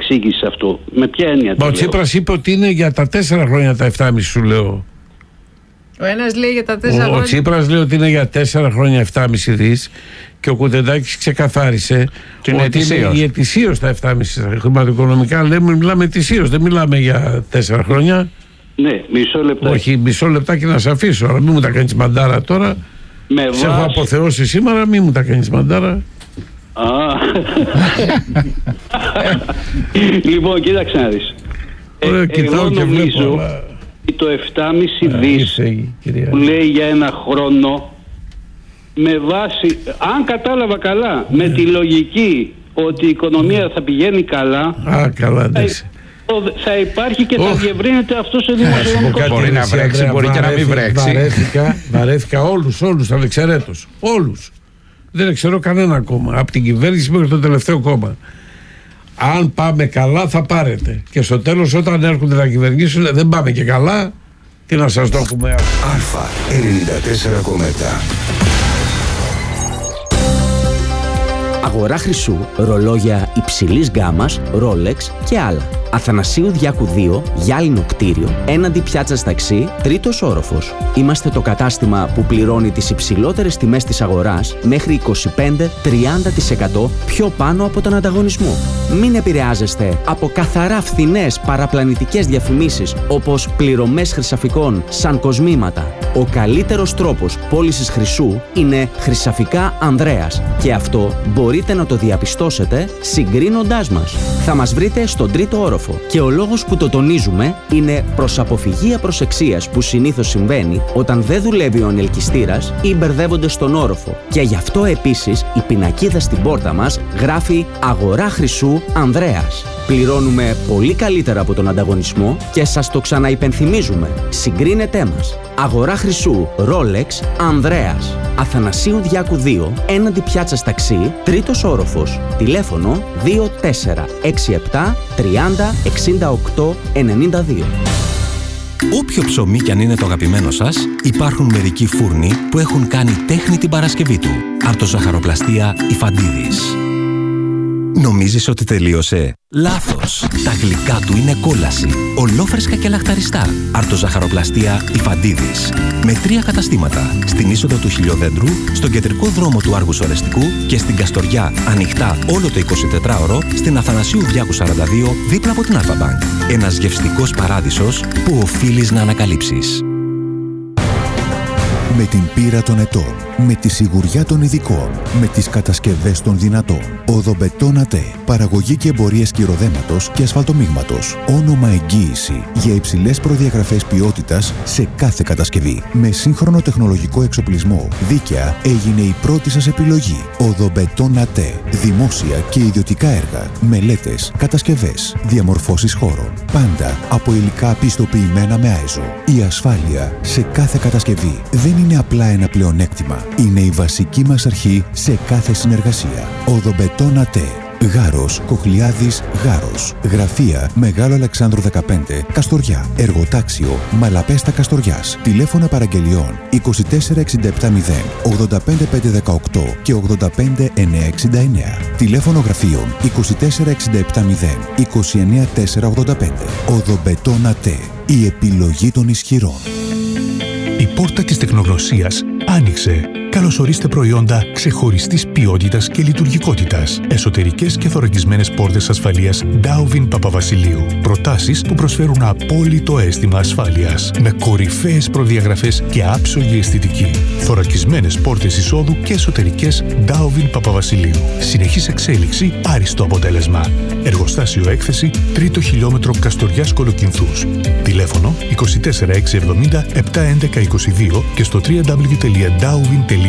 εξήγηση αυτό? Με ποια έννοια? Ο Τσίπρας είπε ότι είναι για τα 4 χρόνια τα 7,5 σου λέω. Ο ένας λέει για τα 4 χρόνια. Ο Τσίπρας λέει ότι είναι για 4 χρόνια 7,5 δις και ο Κουτεντάκης ξεκαθάρισε ότι είναι ετησίως τα 7,5 χρηματοοικονομικά. Λέμε, μιλάμε ετησίως, δεν μιλάμε για 4 χρόνια. Ναι, μισό λεπτό. Όχι, μισό λεπτάκι να σε αφήσω, αλλά μην μου τα κάνεις μαντάρα τώρα. Σε έχω αποθεώσει σήμερα, μην μου τα κάνεις μαντάρα. Λοιπόν, κοίταξε να δεις. Εγώ νομίζω ότι το 7,5 δις που λέει για ένα χρόνο, με βάση, αν κατάλαβα καλά, με τη λογική ότι η οικονομία θα πηγαίνει καλά, θα υπάρχει και θα διευρύνεται αυτό σε δημοσιονομικό. Μπορεί να βρέξει, μπορεί και να μην βρέξει. Βαρέθηκα όλους ανεξαιρέτως. Όλους. Δεν ξέρω κανένα ακόμα. Από την κυβέρνηση μέχρι το τελευταίο κόμμα. Αν πάμε καλά θα πάρετε. Και στο τέλος όταν έρχονται να κυβερνήσουν δεν πάμε και καλά. Τι να σας το πούμε. Αλφα 94,7. Αγορά χρυσού, ρολόγια υψηλής γκάμας, Rolex και άλλα. Αθανασίου Διάκου 2, γυάλινο κτίριο, έναντι πιάτσας ταξί, 3ος όροφος. Είμαστε το κατάστημα που πληρώνει τις υψηλότερες τιμές της αγοράς μέχρι 25-30% πιο πάνω από τον ανταγωνισμό. Μην επηρεάζεστε από καθαρά φθηνές παραπλανητικές διαφημίσεις όπως πληρωμές χρυσαφικών σαν κοσμήματα. Ο καλύτερος τρόπος πώλησης χρυσού είναι Χρυσαφικά Ανδρέας και αυτό μπορείτε να το διαπιστώσετε συγκρίνοντάς μας. Θα μας βρείτε στον 3ο όροφο και ο λόγος που το τονίζουμε είναι προς αποφυγή απροσεξίας που συνήθως συμβαίνει όταν δεν δουλεύει ο ανελκυστήρας ή μπερδεύονται στον όροφο. Και γι' αυτό επίσης η πινακίδα στην πόρτα μας γράφει «Αγορά χρυσού Ανδρέας». Πληρώνουμε πολύ καλύτερα από τον ανταγωνισμό και σας το ξαναυπενθυμίζουμε. Συγκρίνετέ μας. Αγορά χρυσού Rolex Ανδρέας. Αθανασίου Διάκου 2, έναντι πιάτσας ταξί, 3ος όροφος. Τηλέφωνο 2467 30 68 92. Όποιο ψωμί κι αν είναι το αγαπημένο σας, υπάρχουν μερικοί φούρνοι που έχουν κάνει τέχνη την Παρασκευή του. Αρτοζαχαροπλαστεία Ιφαντίδης. Νομίζεις ότι τελείωσε? Λάθος! Τα γλυκά του είναι κόλαση. Ολόφρεσκα και λαχταριστά. Αρτοζαχαροπλαστεία Ιφαντίδης. Με 3 καταστήματα. Στην είσοδο του Χιλιοδέντρου, στον κεντρικό δρόμο του Άργους Ορεστικού και στην Καστοριά, ανοιχτά όλο το 24ωρο, στην Αθανασίου Διάκου 42, δίπλα από την Αλφα-Μπανκ. Ένας γευστικός παράδεισος που οφείλεις να ανακαλύψεις. Με την πείρα των ετών, με τη σιγουριά των ειδικών, με τις κατασκευές των δυνατών. Οδομπετόν ΑΤΕ. Παραγωγή και εμπορίες κυροδέματος και ασφαλτομίγματος. Όνομα εγγύηση για υψηλές προδιαγραφές ποιότητας σε κάθε κατασκευή. Με σύγχρονο τεχνολογικό εξοπλισμό. Δίκαια έγινε η πρώτη σας επιλογή. Οδομπετόν ΑΤΕ. Δημόσια και ιδιωτικά έργα. Μελέτες, κατασκευές, διαμορφώσεις χώρων. Πάντα από υλικά πιστοποιημένα με ΆΕΖΟ. Η ασφάλεια σε κάθε κατασκευή δεν είναι απλά ένα πλεονέκτημα. Είναι η βασική μας αρχή σε κάθε συνεργασία. Οδομπετόν ΑΤΕ. Γάρος, Κοχλιάδης, Γάρος. Γραφεία Μεγάλο Αλεξάνδρου 15, Καστοριά. Εργοτάξιο Μαλαπέστα Καστοριάς. Τηλέφωνα παραγγελιών 24670 85518 και 85969. Τηλέφωνο γραφείων 24670 29485. Οδομπετόν ΑΤΕ. Η επιλογή των ισχυρών. Η πόρτα της τεχνογνωσίας άνοιξε. Καλωσορίστε προϊόντα ξεχωριστής ποιότητας και λειτουργικότητας. Εσωτερικές και θωρακισμένες πόρτες ασφαλείας Dowvin Παπαβασιλείου. Προτάσεις που προσφέρουν απόλυτο αίσθημα ασφάλειας. Με κορυφαίες προδιαγραφές και άψογη αισθητική. Θωρακισμένες πόρτες εισόδου και εσωτερικές Dowvin Παπαβασιλείου. Συνεχής εξέλιξη, άριστο αποτέλεσμα. Εργοστάσιο έκθεση, 3ο χιλιόμετρο Καστοριάς Κολοκυνθούς. Τηλέφωνο 24670 71122 και στο www.dowvin.gr.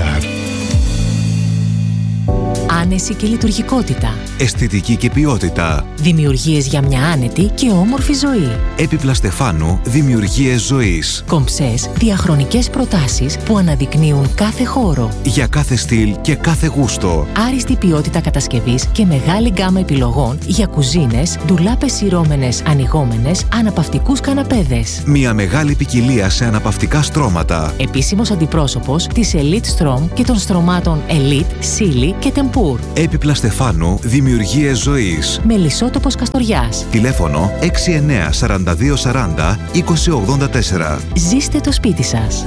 Άνεση και λειτουργικότητα. Αισθητική και ποιότητα. Δημιουργίες για μια άνετη και όμορφη ζωή. Έπιπλα Στεφάνου, δημιουργίες ζωής. Κομψές, διαχρονικές προτάσεις που αναδεικνύουν κάθε χώρο. Για κάθε στυλ και κάθε γούστο. Άριστη ποιότητα κατασκευής και μεγάλη γκάμα επιλογών για κουζίνες, ντουλάπες σειρώμενες, ανοιγόμενες, αναπαυτικούς καναπέδες. Μια μεγάλη ποικιλία σε αναπαυτικά στρώματα. Επίσημος αντιπρόσωπος της Elite Strom και των στρωμάτων Elite, Silly και Tempur. Σιγκαπούρ. Έπιπλα Στεφάνου, δημιουργίες ζωής. Μελισσότοπος Καστοριάς. Τηλέφωνο 69 42 40 2084. Ζήστε το σπίτι σας.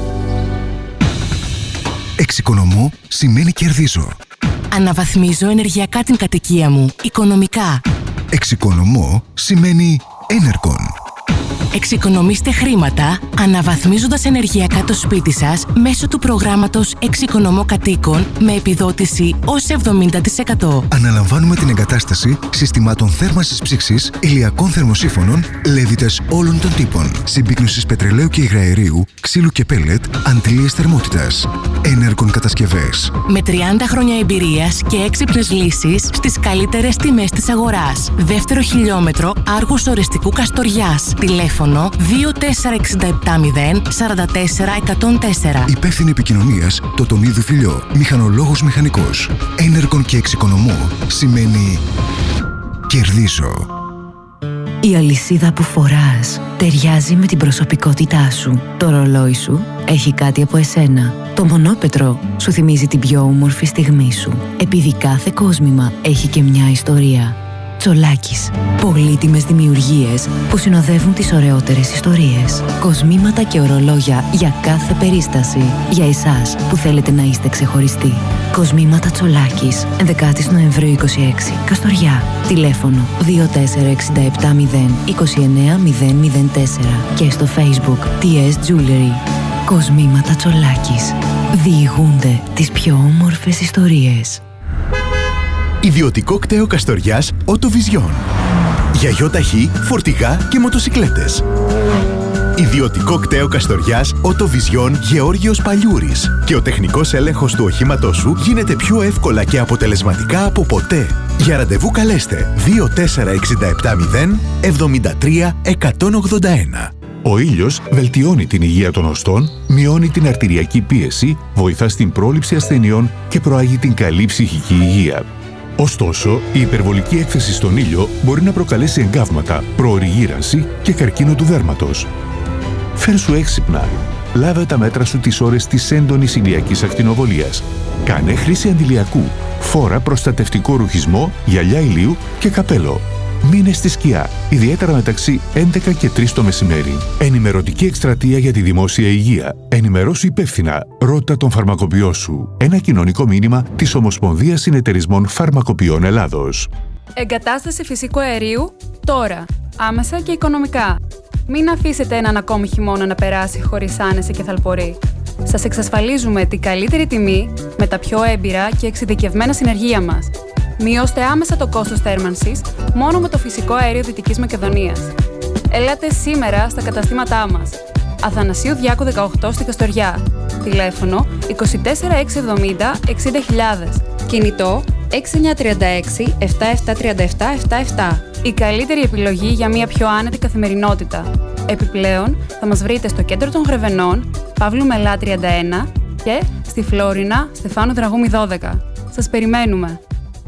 Εξοικονομώ σημαίνει κερδίζω. Αναβαθμίζω ενεργειακά την κατοικία μου, οικονομικά. Εξοικονομώ σημαίνει Enercon. Εξοικονομήστε χρήματα αναβαθμίζοντας ενεργειακά το σπίτι σας μέσω του προγράμματος Εξοικονομώ Κατοίκων με επιδότηση ως 70%. Αναλαμβάνουμε την εγκατάσταση συστημάτων θέρμανσης ψήξης, ηλιακών θερμοσύφωνων, λέβητες όλων των τύπων, συμπίκνωσης πετρελαίου και υγραερίου, ξύλου και πέλετ, αντλίες θερμότητας. Enercon κατασκευές. Με 30 χρόνια εμπειρίας και έξυπνες λύσεις στις καλύτερες τιμές της αγοράς. Δεύτερο χιλιόμετρο Άργους Ορεστικού Καστοριάς. Τηλέφωνο 24670 44 104. Υπεύθυνη επικοινωνίας Τοτομίδου Φιλιό. Μηχανολόγος μηχανικός. Enercon και εξοικονομώ σημαίνει κερδίζω. Η αλυσίδα που φοράς ταιριάζει με την προσωπικότητά σου. Το ρολόι σου έχει κάτι από εσένα. Το μονόπετρο σου θυμίζει την πιο όμορφη στιγμή σου. Επειδή κάθε κόσμημα έχει και μια ιστορία. Τσολάκης. Πολύτιμες δημιουργίες που συνοδεύουν τις ωραιότερες ιστορίες. Κοσμήματα και ορολόγια για κάθε περίσταση. Για εσάς που θέλετε να είστε ξεχωριστοί. Κοσμήματα Τσολάκης. 11 Νοεμβρίου 26. Καστοριά. Τηλέφωνο 24670 29 004. Και στο Facebook TS Jewelry. Κοσμήματα Τσολάκης. Διηγούνται τις πιο όμορφες ιστορίες. Ιδιωτικό κτέο Καστοριάς Οτοβιζιόν. Για γιοταχή, φορτηγά και μοτοσικλέτες. Ιδιωτικό κτέο Καστοριάς Οτοβιζιόν Γεώργιος Παλιούρης. Και ο τεχνικός έλεγχος του οχήματός σου γίνεται πιο εύκολα και αποτελεσματικά από ποτέ. Για ραντεβού καλέστε 24670 73 181. Ο ήλιος βελτιώνει την υγεία των οστών, μειώνει την αρτηριακή πίεση, βοηθά στην πρόληψη ασθενειών και προάγει την καλή ψυχική υγεία. Ωστόσο, η υπερβολική έκθεση στον ήλιο μπορεί να προκαλέσει εγκάβματα, προωρή γύρανση και καρκίνο του δέρματος. Φέρσου έξυπνα. Λάβε τα μέτρα σου τις ώρες της έντονης ηλιακής ακτινοβολίας. Κάνε χρήση αντιλιακού. Φόρα προστατευτικό ρουχισμό, γυαλιά ηλίου και καπέλο. Μείνε στη σκιά, ιδιαίτερα μεταξύ 11 και 3 το μεσημέρι. Ενημερωτική εκστρατεία για τη δημόσια υγεία. Ενημερώσου υπεύθυνα. Ρώτα τον φαρμακοποιό σου. Ένα κοινωνικό μήνυμα της Ομοσπονδίας Συνεταιρισμών Φαρμακοποιών Ελλάδος. Εγκατάσταση φυσικού αερίου τώρα. Άμεσα και οικονομικά. Μην αφήσετε έναν ακόμη χειμώνα να περάσει χωρίς άνεση και θαλπορή. Σας εξασφαλίζουμε την καλύτερη τιμή με τα πιο έμπειρα και εξειδικευμένα συνεργεία μας. Μειώστε άμεσα το κόστος θέρμανσης μόνο με το φυσικό αέριο Δυτικής Μακεδονίας. Ελάτε σήμερα στα καταστήματά μας. Αθανασίου Διάκου 18 στη Καστοριά. Τηλέφωνο 24670 60.000. Κινητό 6936 7737 77. Η καλύτερη επιλογή για μια πιο άνετη καθημερινότητα. Επιπλέον, θα μας βρείτε στο κέντρο των Γρεβενών, Παύλου Μελά 31 και στη Φλόρινα, Στεφάνου Δραγούμη 12. Σας περιμένουμε!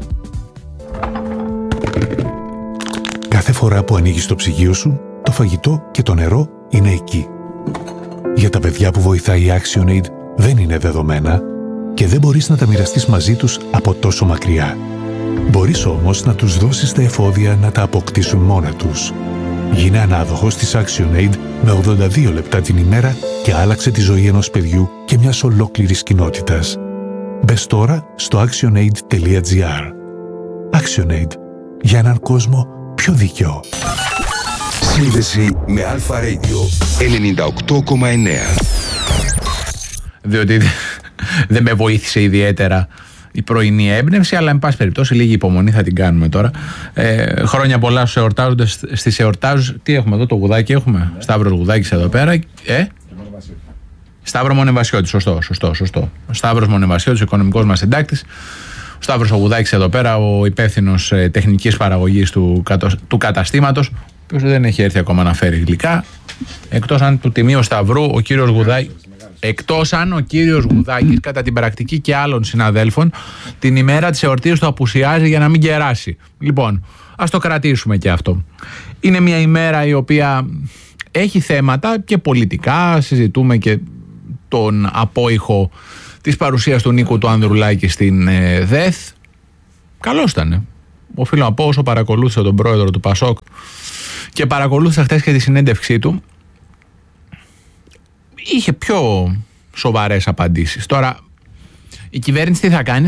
Κάθε φορά που ανοίγεις το ψυγείο σου, το φαγητό και το νερό είναι εκεί. Για τα παιδιά που βοηθάει η ActionAid δεν είναι δεδομένα και δεν μπορείς να τα μοιραστείς μαζί τους από τόσο μακριά. Μπορείς όμως να τους δώσεις τα εφόδια να τα αποκτήσουν μόνα τους. Γίνε ανάδοχος της ActionAid με 82 λεπτά την ημέρα και άλλαξε τη ζωή ενός παιδιού και μιας ολόκληρης κοινότητας. Μπες τώρα στο actionaid.gr. ActionAid. Για έναν κόσμο πιο δίκαιο. Σύνδεση με Αλφα Radio 98,9. Διότι δεν με βοήθησε ιδιαίτερα η πρωινή έμπνευση, αλλά εν πάση περιπτώσει λίγη υπομονή θα την κάνουμε τώρα. Χρόνια πολλά στους εορτάζοντες, στις εορτάζους. Τι έχουμε εδώ, το γουδάκι έχουμε. Σταύρος Γουδάκης εδώ πέρα. Σταύρο Μονεβασιώτη, σωστό. Σταύρος Μονεβασιώτης, ο οικονομικός μας συντάκτης. Ο Σταύρος ο Γουδάκης εδώ πέρα, ο υπεύθυνος τεχνικής παραγωγής του καταστήματος, ο οποίος δεν έχει έρθει ακόμα να φέρει γλυκά. Εκτός αν του τιμίου Σταυρού ο κύριος Γουδάκης. Εκτός αν ο κύριος Γουδάκης, κατά την πρακτική και άλλων συναδέλφων, την ημέρα της εορτής του απουσιάζει για να μην κεράσει. Λοιπόν, ας το κρατήσουμε και αυτό. Είναι μια ημέρα η οποία έχει θέματα και πολιτικά. Συζητούμε και τον απόϊχο της παρουσίας του Νίκου του Ανδρουλάκη στην ΔΕΘ. καλός ήταν. Οφείλω να πω, όσο παρακολούθησα τον πρόεδρο του Πασόκ και παρακολούθησα χθες και τη συνέντευξή του, είχε πιο σοβαρές απαντήσεις. Τώρα, η κυβέρνηση τι θα κάνει?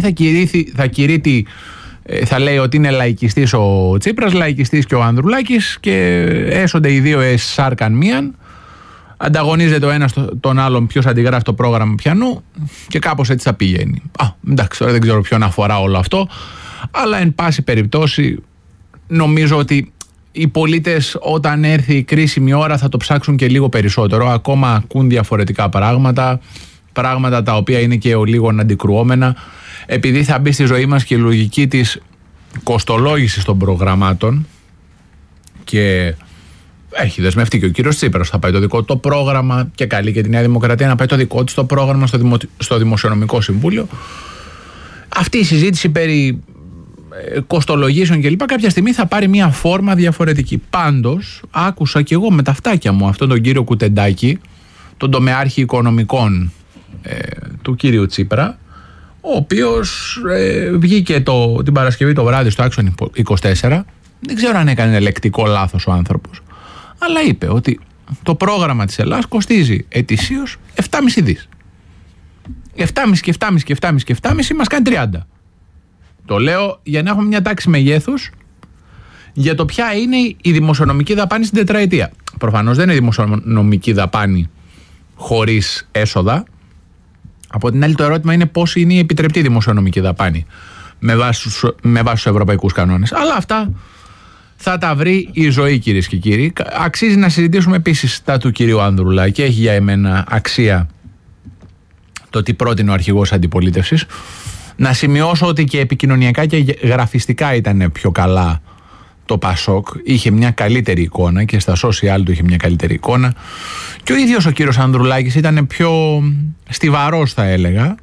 Θα λέει ότι είναι λαϊκιστής ο Τσίπρας, λαϊκιστής και ο Ανδρουλάκης και έσονται οι δύο σάρκαν μίαν. Ανταγωνίζεται ο ένας τον άλλον ποιος αντιγράφει το πρόγραμμα πιανού και κάπως έτσι θα πηγαίνει. Εντάξει, τώρα δεν ξέρω ποιον αφορά όλο αυτό, αλλά εν πάση περιπτώσει νομίζω ότι οι πολίτες όταν έρθει η κρίσιμη ώρα θα το ψάξουν και λίγο περισσότερο. Ακόμα ακούν διαφορετικά πράγματα τα οποία είναι και ο λίγο αντικρουόμενα, επειδή θα μπει στη ζωή μας και η λογική της κοστολόγησης των προγραμμάτων και έχει δεσμευτεί και ο κύριος Τσίπρας θα πάει το δικό του το πρόγραμμα και καλεί και τη Νέα Δημοκρατία να πάει το δικό της το πρόγραμμα στο Δημοσιονομικό Συμβούλιο. Αυτή η συζήτηση περί κοστολογήσεων κλπ. Κάποια στιγμή θα πάρει μια φόρμα διαφορετική. Πάντως άκουσα και εγώ με τα αυτάκια μου αυτόν τον κύριο Κουτεντάκη, τον τομεάρχη οικονομικών του κύριου Τσίπρα, ο οποίος βγήκε την Παρασκευή το βράδυ στο Άξον 24. Δεν ξέρω αν έκανε λεκτικό λάθος ο άνθρωπος, αλλά είπε ότι το πρόγραμμα της Ελλάδας κοστίζει ετησίως 7,5 δις. 7,5 και 7,5 και 7,5 και 7,5 μας κάνει 30. Το λέω για να έχουμε μια τάξη μεγέθους για το ποια είναι η δημοσιονομική δαπάνη στην τετραετία. Προφανώς δεν είναι δημοσιονομική δαπάνη χωρίς έσοδα. Από την άλλη το ερώτημα είναι πώς είναι η επιτρεπτή δημοσιονομική δαπάνη με βάση τους ευρωπαϊκούς κανόνες. Αλλά αυτά θα τα βρει η ζωή, κυρίες και κύριοι. Αξίζει να συζητήσουμε επίσης τα του κυρίου Ανδρουλάκη. Έχει για εμένα αξία το τι πρότεινε ο αρχηγός αντιπολίτευσης. Να σημειώσω ότι και επικοινωνιακά και γραφιστικά ήταν πιο καλά το Πασόκ. Είχε μια καλύτερη εικόνα και στα social του είχε μια καλύτερη εικόνα. Και ο ίδιος ο κύριος Ανδρουλάκης ήταν πιο στιβαρός, θα έλεγα.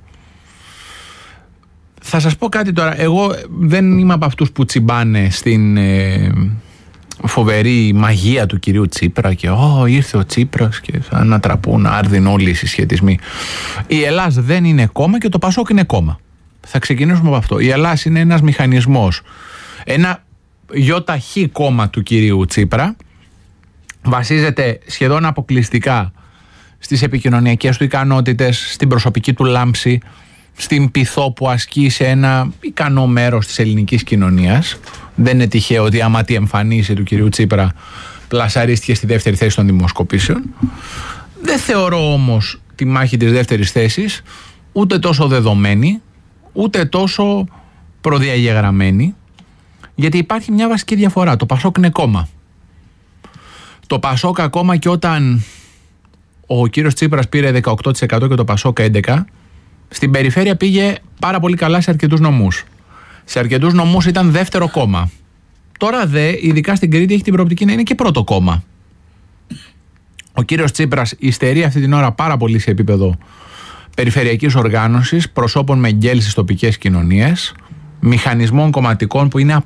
Θα σας πω κάτι τώρα. Εγώ δεν είμαι από αυτούς που τσιμπάνε στην φοβερή μαγεία του κυρίου Τσίπρα και ήρθε ο Τσίπρας και θα ανατραπούν άρδιν όλοι οι συσχετισμοί. Η Ελλάδα δεν είναι κόμμα και το Πασόκ είναι κόμμα. Θα ξεκινήσουμε από αυτό. Η Ελλάδα είναι ένας μηχανισμός. Ένα ΙΧ κόμμα του κυρίου Τσίπρα. Βασίζεται σχεδόν αποκλειστικά στις επικοινωνιακές του ικανότητες, στην προσωπική του λάμψη, στην πειθό που ασκεί σε ένα ικανό μέρος της ελληνικής κοινωνίας. Δεν είναι τυχαίο ότι άμα τη εμφανίση του κυρίου Τσίπρα πλασαρίστηκε στη δεύτερη θέση των δημοσκοπήσεων. Δεν θεωρώ όμως τη μάχη της δεύτερης θέσης ούτε τόσο δεδομένη, ούτε τόσο προδιαγεγραμμένη, γιατί υπάρχει μια βασική διαφορά. Το Πασόκ είναι κόμμα. Το Πασόκ ακόμα και όταν ο κύριος Τσίπρας πήρε 18% και το Πασόκ 11%, στην περιφέρεια πήγε πάρα πολύ καλά σε αρκετούς νομούς. Σε αρκετούς νομούς ήταν δεύτερο κόμμα. Τώρα ειδικά στην Κρήτη, έχει την προοπτική να είναι και πρώτο κόμμα. Ο κύριος Τσίπρας υστερεί αυτή την ώρα πάρα πολύ σε επίπεδο περιφερειακής οργάνωσης, προσώπων με εγκέλ στις τοπικές κοινωνίες, μηχανισμών κομματικών που είναι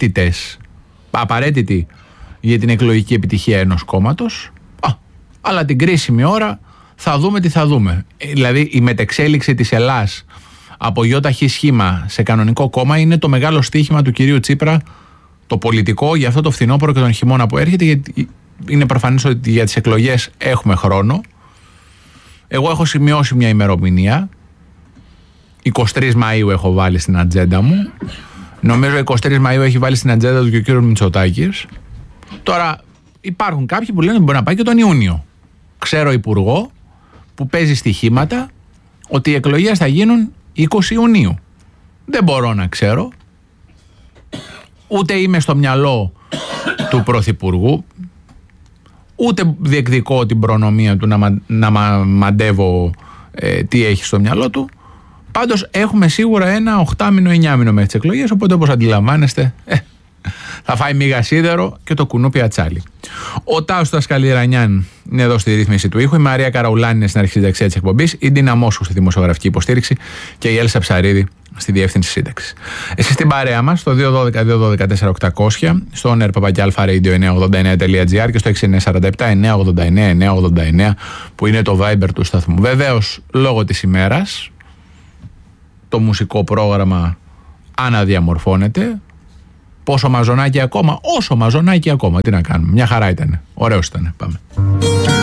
απαραίτητοι για την εκλογική επιτυχία ενός κόμματος. Αλλά την κρίσιμη ώρα θα δούμε τι θα δούμε. Δηλαδή η μετεξέλιξη της Ελλάδας από ΙΧ σχήμα σε κανονικό κόμμα είναι το μεγάλο στοίχημα του κυρίου Τσίπρα, το πολιτικό, για αυτό το φθινόπωρο και τον χειμώνα που έρχεται, γιατί είναι προφανές ότι για τις εκλογές έχουμε χρόνο. Εγώ έχω σημειώσει μια ημερομηνία. 23 Μαΐου έχω βάλει στην ατζέντα μου. Νομίζω 23 Μαΐου έχει βάλει στην ατζέντα του και ο κύριος Μητσοτάκης. Τώρα υπάρχουν κάποιοι που λένε ότι μπορεί να πάει και τον Ιούνιο. Ξέρω υπουργό που παίζει στοιχήματα ότι οι εκλογές θα γίνουν 20 Ιουνίου. Δεν μπορώ να ξέρω. Ούτε είμαι στο μυαλό του Πρωθυπουργού, ούτε διεκδικώ την προνομία του να μαντεύω τι έχει στο μυαλό του. Πάντως έχουμε σίγουρα ένα 8μηνο, 9μηνο μέχρι τις εκλογές, οπότε όπως αντιλαμβάνεστε θα φάει μίγα σίδερο και το κουνούπι ατσάλι. Ο Τάος Δασκαλιρανιάν είναι εδώ στη ρύθμιση του ήχου, η Μαρία Καραουλάνη είναι στην αρχισυνταξία της εκπομπής, η Ντίνα Μόσχου στη δημοσιογραφική υποστήριξη και η Έλσα Ψαρίδη στη διεύθυνση σύνταξης. Εσείς στην παρέα μας στο 212-212-4800, στο nerpapakιalfaradio989.gr και στο 6947-989-989 που είναι το Viber του σταθμού. Βεβαίως, λόγω της ημέρας, το μουσικό πρόγραμμα αναδιαμορφώνεται. Πόσο μαζονάκι ακόμα, όσο μαζονάκι ακόμα. Τι να κάνουμε, μια χαρά ήταν. Ωραίος ήταν. Πάμε.